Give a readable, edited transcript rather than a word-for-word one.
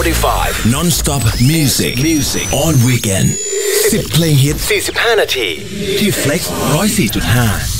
45 Non-stop music on weekend 10 เพลงฮิต45 นาทีที่ Flex 104.5